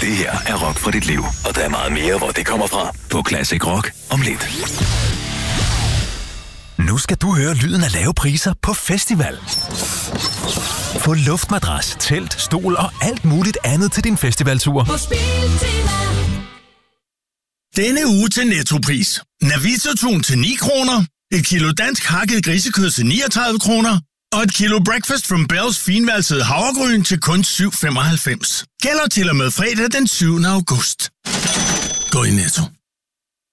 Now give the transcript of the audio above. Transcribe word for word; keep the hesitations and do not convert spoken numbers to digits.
Det her er rock fra dit liv, og der er meget mere, hvor det kommer fra. På Classic Rock om lidt. Nu skal du høre lyden af lave priser på festival. Få luftmadras, telt, stol og alt muligt andet til din festivaltur. På Spiltema. Denne uge til Nettopris. Navita-tun til ni kroner. Et kilo dansk hakket grisekød til niogtredive kroner. Og et kilo Breakfast from Bells finvalsede havregryn til kun syv femoghalvfems. Gælder til og med fredag den syvende august. Gå i Netto.